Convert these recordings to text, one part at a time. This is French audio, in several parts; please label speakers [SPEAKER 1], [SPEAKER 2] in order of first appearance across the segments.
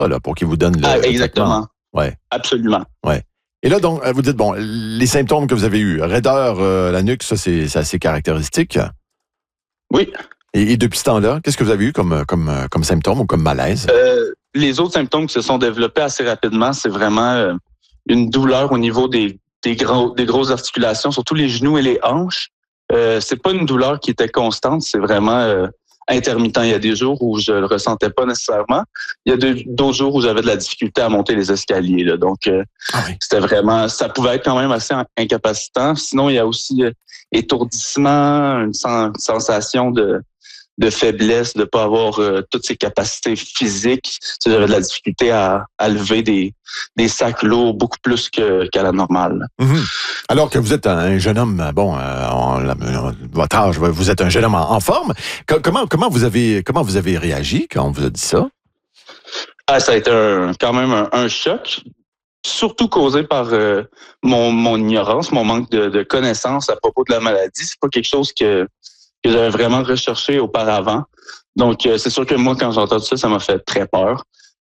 [SPEAKER 1] là, pour qu'il vous donne le
[SPEAKER 2] exactement.
[SPEAKER 1] Ouais.
[SPEAKER 2] Absolument.
[SPEAKER 1] Ouais. Et là, donc, vous dites, bon, les symptômes que vous avez eus, raideur, la nuque, ça, c'est assez caractéristique.
[SPEAKER 2] Oui.
[SPEAKER 1] Et depuis ce temps-là, qu'est-ce que vous avez eu comme symptômes ou comme malaise?
[SPEAKER 2] Les autres symptômes qui se sont développés assez rapidement, c'est vraiment une douleur au niveau des grosses articulations, surtout les genoux et les hanches. C'est pas une douleur qui était constante, c'est vraiment intermittent. Il y a des jours où je le ressentais pas nécessairement. Il y a d'autres jours où j'avais de la difficulté à monter les escaliers. Là. Donc, c'était vraiment, ça pouvait être quand même assez incapacitant. Sinon, il y a aussi étourdissement, une sensation de faiblesse, de pas avoir toutes ses capacités physiques. J'avais de la difficulté à lever des sacs lourds beaucoup plus qu'à la normale.
[SPEAKER 1] Mm-hmm. Alors que vous êtes un jeune homme, bon, votre âge, vous êtes un jeune homme en forme. Comment vous avez réagi quand on vous a dit ça?
[SPEAKER 2] Ça a été quand même un choc, surtout causé par mon ignorance, mon manque de connaissances à propos de la maladie. C'est pas quelque chose que j'avais vraiment recherché auparavant. Donc, c'est sûr que moi, quand j'ai entendu ça, ça m'a fait très peur.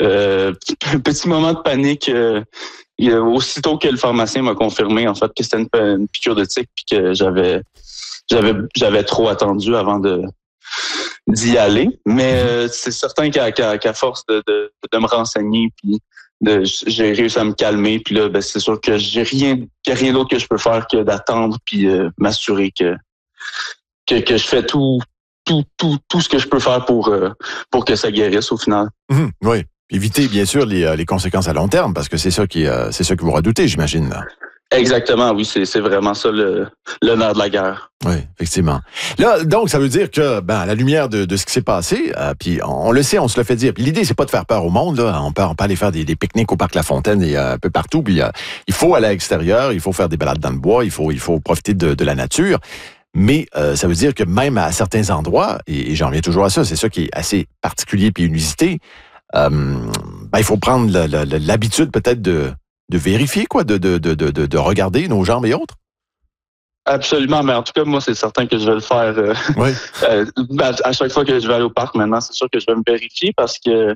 [SPEAKER 2] Petit moment de panique. Aussitôt que le pharmacien m'a confirmé, en fait, que c'était une piqûre de tique puis que j'avais trop attendu avant d'y aller. Mais c'est certain qu'à force de me renseigner puis j'ai réussi à me calmer. Puis là, c'est sûr que qu'il y a rien d'autre que je peux faire que d'attendre puis m'assurer que je fais tout ce que je peux faire pour que ça guérisse au final.
[SPEAKER 1] Mmh, oui. Éviter, bien sûr, les conséquences à long terme, parce que c'est ça que vous redoutez, j'imagine. Là.
[SPEAKER 2] Exactement, oui, c'est vraiment ça le nerf de la guerre.
[SPEAKER 1] Oui, effectivement. Là, donc, ça veut dire que, à la lumière de ce qui s'est passé, puis on le sait, on se le fait dire. Puis l'idée, c'est pas de faire peur au monde. Là. On peut aller faire des pique-niques au parc La Fontaine et un peu partout. Puis il faut aller à l'extérieur, il faut faire des balades dans le bois, il faut profiter de la nature. Mais ça veut dire que même à certains endroits, et j'en reviens toujours à ça, c'est ça qui est assez particulier puis inusité, il faut prendre l'habitude peut-être de vérifier, quoi, de regarder nos jambes et autres.
[SPEAKER 2] Absolument, mais en tout cas, moi, c'est certain que je vais le faire.
[SPEAKER 1] Oui.
[SPEAKER 2] À chaque fois que je vais aller au parc maintenant, c'est sûr que je vais me vérifier parce que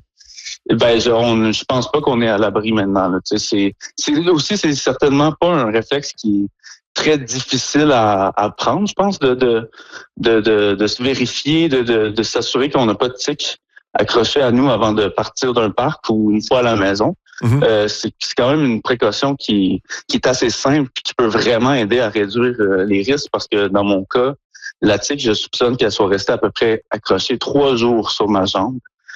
[SPEAKER 2] je pense pas qu'on est à l'abri maintenant. Là. C'est certainement pas un réflexe qui très difficile à prendre, je pense, de se vérifier, de s'assurer qu'on n'a pas de tiques accrochées à nous avant de partir d'un parc ou une fois à la maison. Mm-hmm. C'est quand même une précaution qui est assez simple et qui peut vraiment aider à réduire les risques parce que dans mon cas, la tique, je soupçonne qu'elle soit restée à peu près accrochée 3 jours sur ma jambe.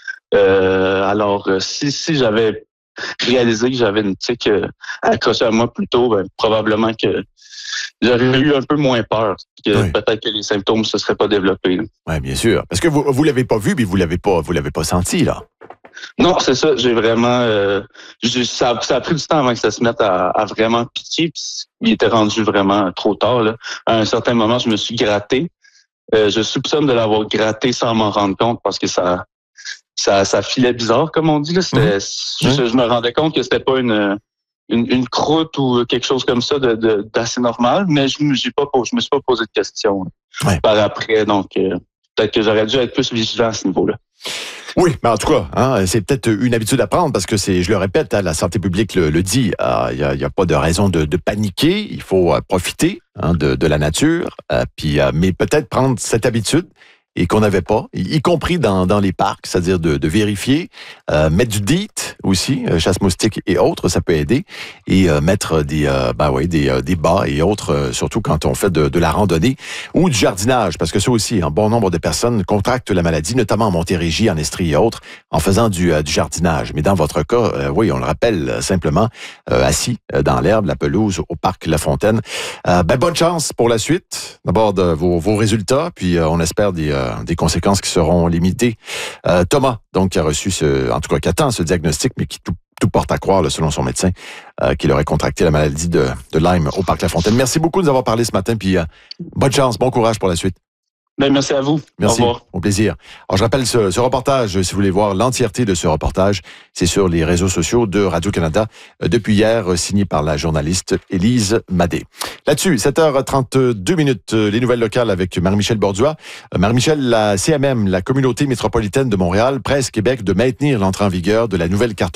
[SPEAKER 2] Alors, si j'avais réalisé que j'avais une tique accrochée à moi plus tôt, probablement que j'aurais eu un peu moins peur. Peut-être que les symptômes ne se seraient pas développés.
[SPEAKER 1] Oui, bien sûr. Parce que vous l'avez pas vu, mais vous l'avez pas senti, là.
[SPEAKER 2] Non, c'est ça. J'ai vraiment... ça a pris du temps avant que ça se mette à vraiment piquer. Puis il était rendu vraiment trop tard. Là. À un certain moment, je me suis gratté. Je soupçonne de l'avoir gratté sans m'en rendre compte parce que ça filait bizarre, comme on dit. Là. Je me rendais compte que c'était pas une croûte ou quelque chose comme ça d'assez normal, mais je me suis pas posé de questions par après. Donc, peut-être que j'aurais dû être plus vigilant à ce niveau-là.
[SPEAKER 1] Oui, mais en tout cas, c'est peut-être une habitude à prendre parce que je le répète, la santé publique le dit, il y a pas de raison de paniquer, il faut profiter de la nature, mais peut-être prendre cette habitude et qu'on n'avait pas, y compris dans les parcs, c'est-à-dire de vérifier, mettre du DEET aussi, chasse moustique et autres, ça peut aider, et mettre des bas et autres, surtout quand on fait de la randonnée ou du jardinage, parce que ça aussi, un bon nombre de personnes contractent la maladie, notamment en Montérégie, en Estrie et autres, en faisant du jardinage. Mais dans votre cas, oui, on le rappelle simplement, assis dans l'herbe, la pelouse, au parc La Fontaine. Bonne chance pour la suite, d'abord de vos résultats, puis on espère des conséquences qui seront limitées. Thomas, donc, qui a reçu qui attend ce diagnostic, mais qui tout porte à croire, là, selon son médecin, qu'il aurait contracté la maladie de Lyme au parc La Fontaine. Merci beaucoup de nous avoir parlé ce matin, puis bonne chance, bon courage pour la suite.
[SPEAKER 2] Ben, merci à vous.
[SPEAKER 1] Merci,
[SPEAKER 2] Au revoir.
[SPEAKER 1] au plaisir. Alors, je rappelle ce reportage, si vous voulez voir l'entièreté de ce reportage, c'est sur les réseaux sociaux de Radio-Canada depuis hier, signé par la journaliste Élise Madé. Là-dessus, 7h32, les nouvelles locales avec Marie-Michel Bordua. Marie-Michel, la CMM, la Communauté métropolitaine de Montréal, presse Québec de maintenir l'entrée en vigueur de la nouvelle carte